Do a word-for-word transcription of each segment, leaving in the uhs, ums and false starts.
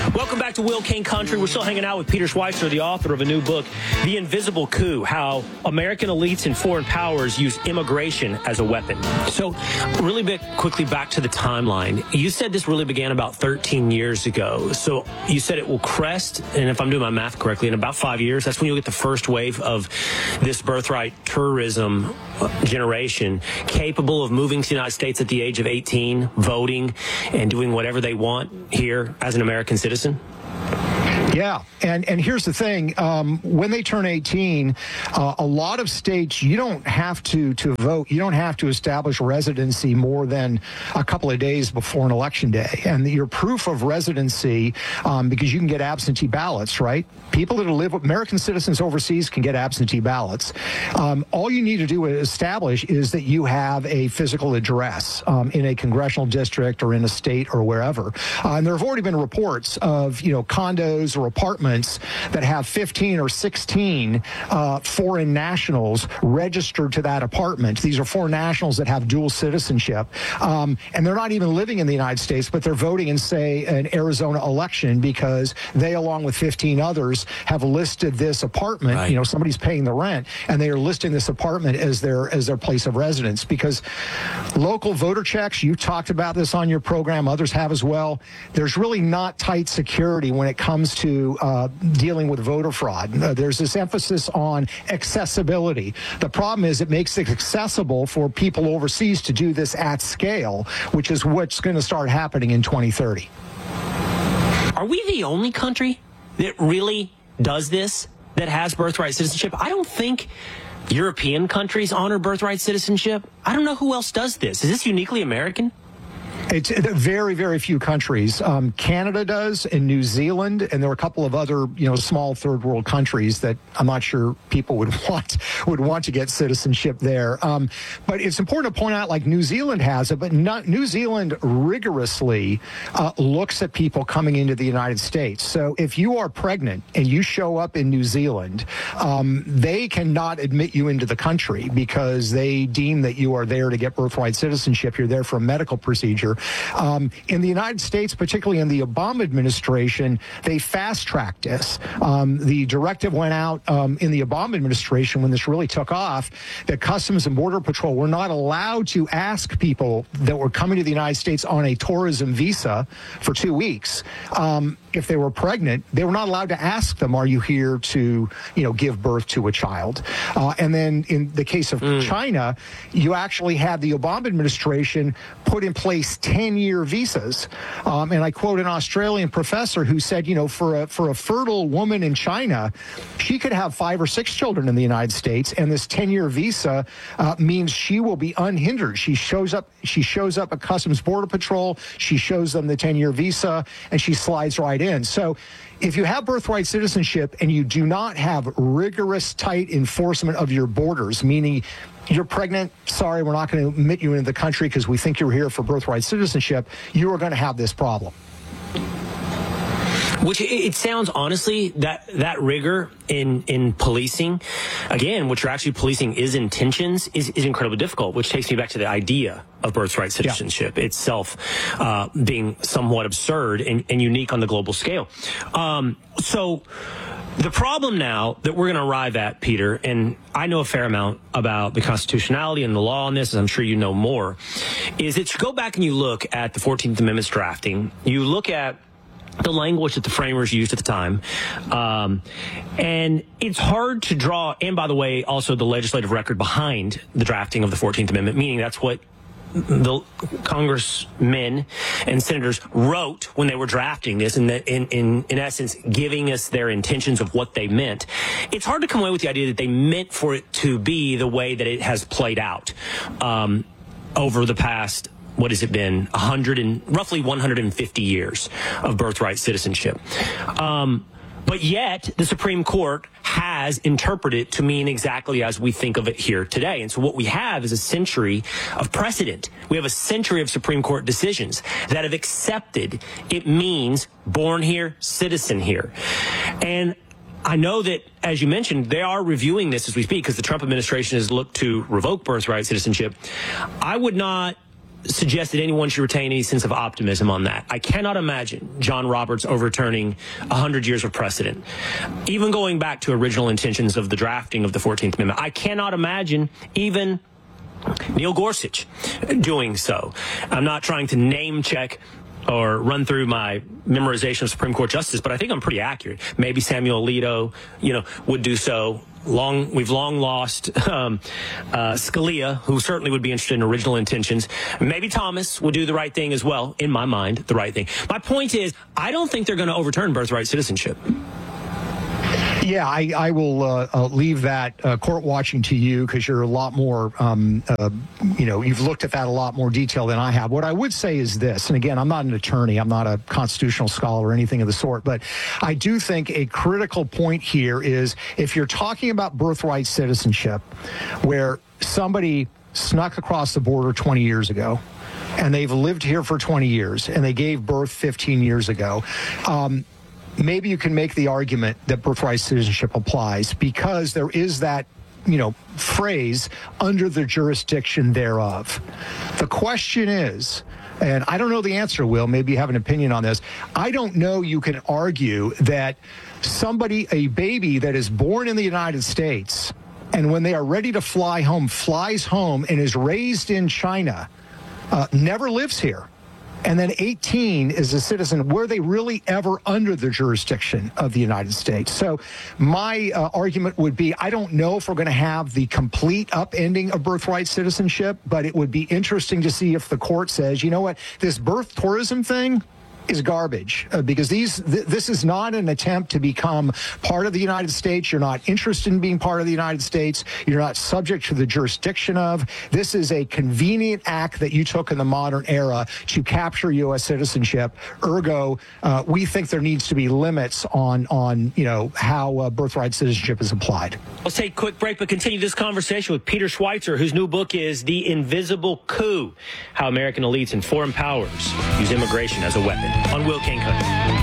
Welcome back to Will King Country. We're still hanging out with Peter Schweizer, the author of a new book, The Invisible Coup, How American Elites and Foreign Powers Use Immigration as a Weapon. So really bit quickly back to the timeline. You said this really began about thirteen years ago. So you said it will crest, and if I'm doing my math correctly, in about five years, that's when you'll get the first wave of this birthright tourism generation capable of moving to the United States at the age of eighteen, voting, and doing whatever they want here as an American citizen? Yeah, and and here's the thing: um, when they turn eighteen, uh, a lot of states, you don't have to to vote. You don't have to establish residency more than a couple of days before an election day, and your proof of residency, um, because you can get absentee ballots, right? People that live, American citizens overseas can get absentee ballots. Um, all you need to do to establish is that you have a physical address um, in a congressional district or in a state or wherever. Uh, and there have already been reports of you know condos or apartments that have fifteen or sixteen uh, foreign nationals registered to that apartment. These are foreign nationals that have dual citizenship, um, and they're not even living in the United States, but they're voting in, say, an Arizona election because they, along with fifteen others, have listed this apartment. Right. You know, somebody's paying the rent, and they are listing this apartment as their as their place of residence. Because local voter checks, you talked about this on your program, others have as well. There's really not tight security when it comes to Uh, dealing with voter fraud. Uh, there's this emphasis on accessibility. The problem is it makes it accessible for people overseas to do this at scale, which is what's going to start happening in twenty thirty. Are we the only country that really does this, that has birthright citizenship? I don't think European countries honor birthright citizenship. I don't know who else does this. Is this uniquely American? It's very, very few countries. Um, Canada does, and New Zealand, and there are a couple of other, you know, small third world countries that I'm not sure people would want would want to get citizenship there. Um, but it's important to point out, like New Zealand has it, but not, New Zealand rigorously uh, looks at people coming into the United States. So if you are pregnant and you show up in New Zealand, um, they cannot admit you into the country because they deem that you are there to get birthright citizenship. You're there for a medical procedure. Um, in the United States, particularly in the Obama administration, they fast-tracked this. Um, the directive went out um, in the Obama administration when this really took off that Customs and Border Patrol were not allowed to ask people that were coming to the United States on a tourism visa for two weeks. Um, if they were pregnant, they were not allowed to ask them, are you here to, you know, give birth to a child? Uh, and then in the case of mm. China, you actually had the Obama administration put in place ten-year visas. Um, and I quote an Australian professor who said, you know, for a, for a fertile woman in China, she could have five or six children in the United States, and this ten-year visa uh, means she will be unhindered. She shows up, she shows up at Customs Border Patrol, she shows them the ten-year visa, and she slides right in. So if you have birthright citizenship and you do not have rigorous, tight enforcement of your borders, meaning you're pregnant, sorry, we're not going to admit you into the country because we think you're here for birthright citizenship, you are going to have this problem. Which it, it sounds, honestly, that that rigor in in policing, again, what you're actually policing is intentions, is, is incredibly difficult, which takes me back to the idea of birthright citizenship yeah. itself uh, being somewhat absurd and, and unique on the global scale. Um, so the problem now that we're going to arrive at, Peter, and I know a fair amount about the constitutionality and the law on this, as I'm sure you know more, is that you go back and you look at the fourteenth Amendment's drafting, you look at the language that the framers used at the time. Um, and it's hard to draw, and by the way, also the legislative record behind the drafting of the fourteenth Amendment, meaning that's what the congressmen and senators wrote when they were drafting this, and in, in, in essence, giving us their intentions of what they meant. It's hard to come away with the idea that they meant for it to be the way that it has played out um, over the past, what has it been, one hundred and roughly one hundred fifty years of birthright citizenship. Um, but yet, the Supreme Court has interpreted it to mean exactly as we think of it here today. And so what we have is a century of precedent. We have a century of Supreme Court decisions that have accepted it means born here, citizen here. And I know that, as you mentioned, they are reviewing this as we speak because the Trump administration has looked to revoke birthright citizenship. I would not suggest that anyone should retain any sense of optimism on that. I cannot imagine John Roberts overturning one hundred years of precedent, even going back to original intentions of the drafting of the fourteenth Amendment. I cannot imagine even Neil Gorsuch doing so. I'm not trying to name check or run through my memorization of Supreme Court justices, but I think I'm pretty accurate. Maybe Samuel Alito, you know, would do so. Long, we've long lost um, uh, Scalia, who certainly would be interested in original intentions. Maybe Thomas would do the right thing as well, in my mind, the right thing. My point is, I don't think they're going to overturn birthright citizenship. Yeah, I, I will uh, uh, leave that uh, court watching to you because you're a lot more, um, uh, you know, you've looked at that a lot more detail than I have. What I would say is this, and again, I'm not an attorney, I'm not a constitutional scholar or anything of the sort, but I do think a critical point here is if you're talking about birthright citizenship, where somebody snuck across the border twenty years ago, and they've lived here for twenty years, and they gave birth fifteen years ago, um, maybe you can make the argument that birthright citizenship applies because there is that, you know, phrase, under the jurisdiction thereof. The question is, and I don't know the answer, Will, maybe you have an opinion on this. I don't know you can argue that somebody, a baby that is born in the United States, and when they are ready to fly home, flies home and is raised in China, uh, never lives here. And then eighteen is a citizen. Were they really ever under the jurisdiction of the United States? So my uh, argument would be, I don't know if we're going to have the complete upending of birthright citizenship, but it would be interesting to see if the court says, you know what, this birth tourism thing is garbage uh, because these th- this is not an attempt to become part of the United States. You're not interested in being part of the United States. You're not subject to the jurisdiction of. This is a convenient act that you took in the modern era to capture U S citizenship. Ergo, uh, we think there needs to be limits on, on you know, how uh, birthright citizenship is applied. Let's take a quick break, but continue this conversation with Peter Schweitzer, whose new book is The Invisible Coup, How American Elites and Foreign Powers Use Immigration as a Weapon, on Will Cain Cutting.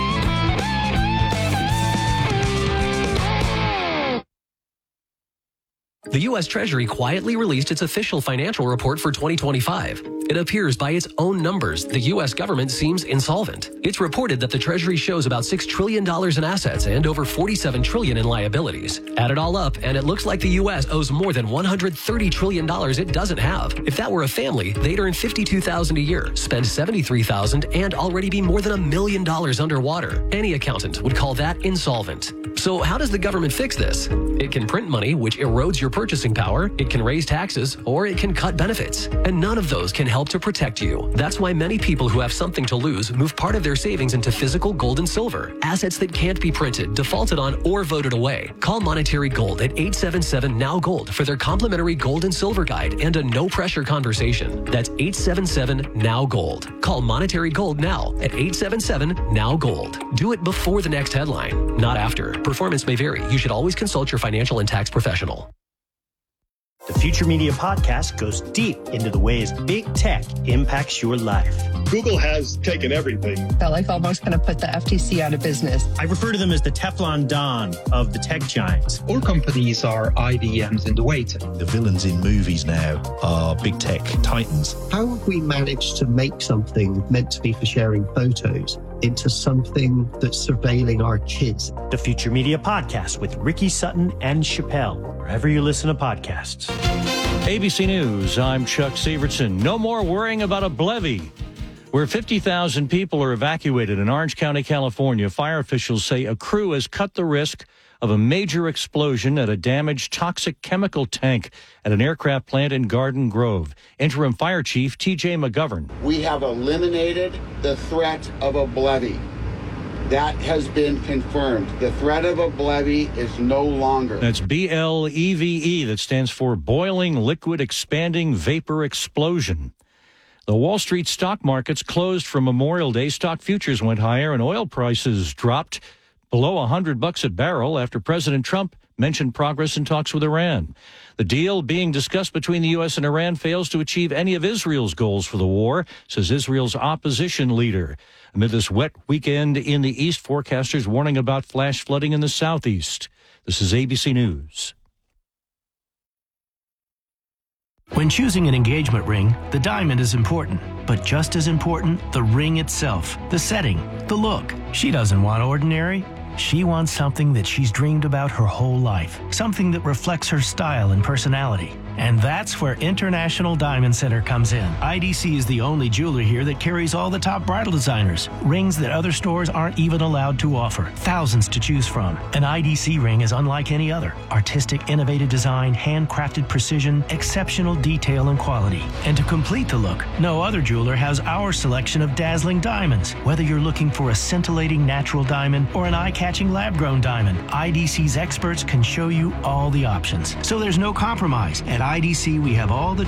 The U S Treasury quietly released its official financial report for twenty twenty-five. It appears by its own numbers, the U S government seems insolvent. It's reported that the Treasury shows about six trillion dollars in assets and over forty-seven trillion dollars in liabilities. Add it all up, and it looks like the U S owes more than one hundred thirty trillion dollars it doesn't have. If that were a family, they'd earn fifty-two thousand dollars a year, spend seventy-three thousand dollars, and already be more than a million dollars underwater. Any accountant would call that insolvent. So how does the government fix this? It can print money, which erodes your purchasing power, it can raise taxes, or it can cut benefits. And none of those can help to protect you. That's why many people who have something to lose move part of their savings into physical gold and silver, assets that can't be printed, defaulted on, or voted away. Call Monetary Gold at eight seven seven N O W Gold for their complimentary gold and silver guide and a no-pressure conversation. That's eight seven seven N O W Gold. Call Monetary Gold now at eight seven seven N O W Gold. Do it before the next headline, not after. Performance may vary. You should always consult your financial and tax professional. The Future Media Podcast goes deep into the ways big tech impacts your life. Google has taken everything. Felt like almost going to put the F T C out of business. I refer to them as the Teflon Don of the tech giants. All companies are I B Ms in the waiting. The villains in movies now are big tech titans. How have we managed to make something meant to be for sharing photos into something that's surveilling our kids? The Future Media Podcast with Ricky Sutton and Chappelle, wherever you listen to podcasts. A B C News, I'm Chuck Severson. No more worrying about a Blevy. Where fifty thousand people are evacuated in Orange County, California, fire officials say a crew has cut the risk of a major explosion at a damaged toxic chemical tank at an aircraft plant in Garden Grove. Interim Fire Chief T J McGovern. We have eliminated the threat of a Blevy. That has been confirmed. The threat of a Blevy is no longer. That's B L E V E. That stands for Boiling Liquid Expanding Vapor Explosion. The Wall Street stock markets closed for Memorial Day. Stock futures went higher and oil prices dropped below one hundred bucks a barrel after President Trump mentioned progress in talks with Iran. The deal being discussed between the U S and Iran fails to achieve any of Israel's goals for the war, says Israel's opposition leader. Amid this wet weekend in the east, forecasters warning about flash flooding in the southeast. This is A B C News. When choosing an engagement ring, the diamond is important, but just as important, the ring itself, the setting, the look. She doesn't want ordinary. She wants something that she's dreamed about her whole life, something that reflects her style and personality. And that's where International Diamond Center comes in. I D C is the only jeweler here that carries all the top bridal designers, rings that other stores aren't even allowed to offer, thousands to choose from. An I D C ring is unlike any other. Artistic, innovative design, handcrafted precision, exceptional detail and quality. And to complete the look, no other jeweler has our selection of dazzling diamonds. Whether you're looking for a scintillating natural diamond or an eye-catching lab-grown diamond, I D C's experts can show you all the options. So there's no compromise. At I D C, we have all the